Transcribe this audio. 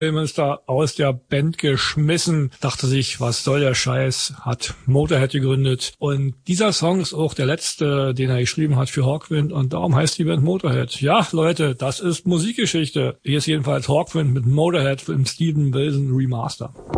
Wilminster aus der Band geschmissen, dachte sich, was soll der Scheiß, hat Motorhead gegründet. Und dieser Song ist auch der letzte, den er geschrieben hat für Hawkwind, und darum heißt die Band Motorhead. Ja, Leute, das ist Musikgeschichte. Hier ist jedenfalls Hawkwind mit Motorhead im Steven Wilson Remaster.